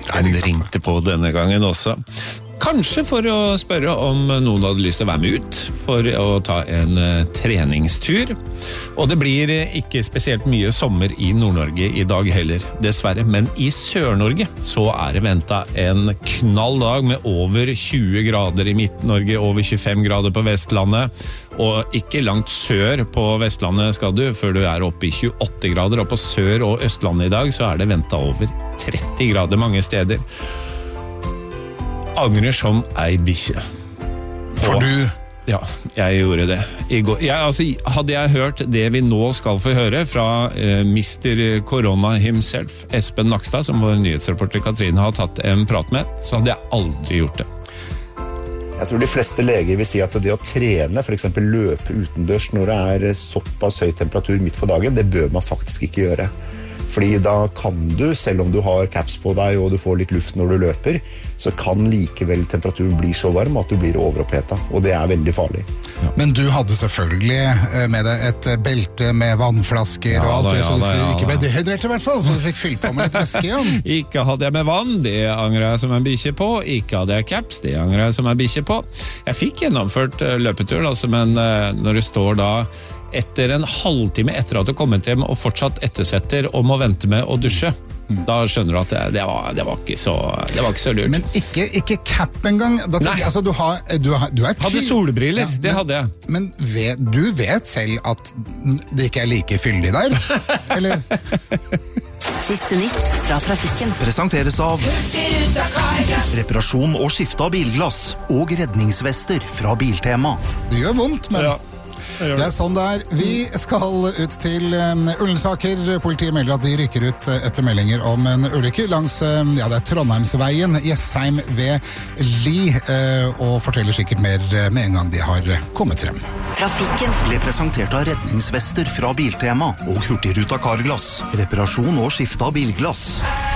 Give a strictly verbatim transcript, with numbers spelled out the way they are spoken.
Den ringte på denne gangen også. Kanskje for å spørre om noen hadde lyst til å være med ut for å ta en uh, treningstur. Og det blir ikke spesielt mye sommer i Nord-Norge i dag heller, dessverre. Men i Sør-Norge så er det ventet en knall dag med over tjue grader i Midt-Norge, over tjuefem grader på Vestlandet. Og ikke langt sør på Vestlandet skal du, før du er oppe i tjueåtte grader. Og på Sør- og Østlandet i dag så er det ventet over tretti grader mange steder. Angrer som ei bikkje. For du? Ja, jeg gjorde det. I går, jeg, altså, hadde jeg hørt det vi nå skal få høre fra eh, mister Corona himself, Espen Nakstad, som vår nyhetsreporter Katrine har tatt en prat med, så hadde jeg aldri gjort det. Jeg tror de fleste leger vil si at det å trene, for eksempel løpe utendørs når det er såpass høy temperatur midt på dagen, det bør man faktisk ikke gjøre. Fordi da kan du, selv om du har caps på deg og du får litt luft når du løper, så kan likevel temperaturen bli så varm at du blir overopphetet, og det er veldig farlig. Ja. Men du hadde selvfølgelig med deg et belte med vannflasker ja, og alt, da, ja, så du da, ja, ikke ble dehydrert i hvert fall, så du fikk fylt på med litt væske igjen. Ikke hadde jeg med vann, det angrer jeg som en bikkje på. Ikke hadde jeg caps, det angrer jeg som en bikkje på. Jeg fikk gjennomført løpeturen, altså, men når det står da etter en halvtime etter at du kommet hjem og fortsatt ettersvetter og må vente med å dusje, mm. da skjønner du at det, det, var, det, var ikke så, det var ikke så lurt. Men ikke, ikke cap engang. Da tenker, altså, du, har, du, har, du er hadde solbriller, ja, det men, hadde jeg. Men vet, du vet selv at det ikke er like fyldig der, eller? Siste nytt fra trafikken. Presenteres av reparasjon og skifte av bilglass og redningsvester fra Biltema. Det gjør vondt, men... Ja. Det er sånn det er. Vi skal ut til um, Ullensaker. Politiet melder at de rykker ut etter meldinger om en ulykke langs um, ja, det er Trondheimsveien, Jessheim ved Li, uh, og forteller sikkert mer uh, med en gang de har uh, kommet frem. Trafikken ble presentert av redningsvester fra Biltema og Hurtigruta Carglass. Reparasjon og skifte av bilglass.